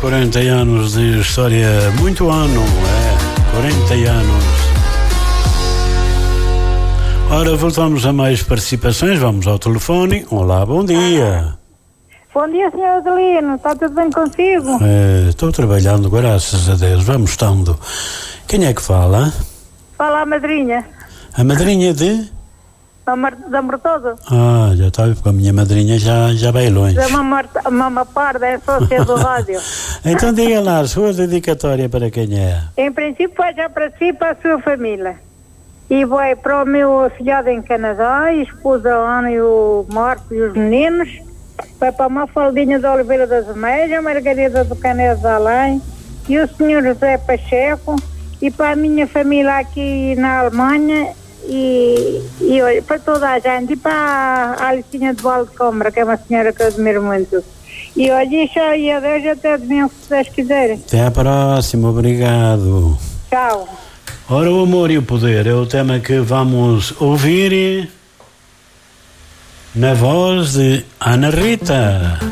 40 anos de história, muito ano, 40 anos. Ora, voltamos a mais participações, vamos ao telefone. Olá, bom dia. Bom dia, Sr. Adelino, está tudo bem consigo? Estou trabalhando, graças a Deus, vamos estando. Quem é que fala? Fala a madrinha. A madrinha de? Da Mortosa. Já estava, porque a minha madrinha já vai longe. Da Mama Parda, é sócia do rádio. Então diga lá, a sua dedicatória para quem é? Em princípio vai já para si e para a sua família. E vai para o meu afilhado em Canadá, a esposa Ana e o Marco e os meninos. Vai para a Mafaldinha de Oliveira das Ameias, a Margarida do Canedo de Além e o senhor José Pacheco, e para a minha família aqui na Alemanha e olha, para toda a gente, e para a Alicinha de Valdecombra, que é uma senhora que eu admiro muito. E olha, e adeus, até domingo, se vocês quiserem. Até à próxima, obrigado. Tchau. Ora, o amor e o poder é o tema que vamos ouvir na voz de Ana Rita.